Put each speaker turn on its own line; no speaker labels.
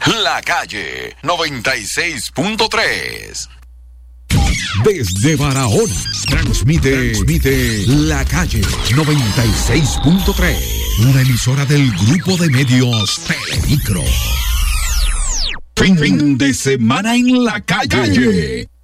La Calle 96.3.
Desde Barahona, transmite La Calle 96.3, una emisora del grupo de medios Telemicro. Fin de semana en La Calle.